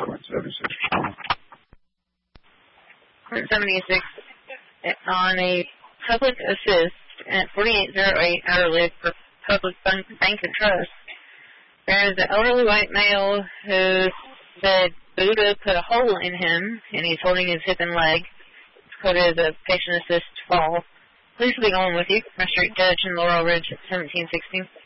Court 76. Court 76 on a public assist at 4808 Outer Loop for Public Bank and Trust. There is an elderly white male who said Buddha put a hole in him, and he's holding his hip and leg. It's coded as a patient assist fall. Police will be going with you. Magistrate Judge in Laurel Ridge at 1716.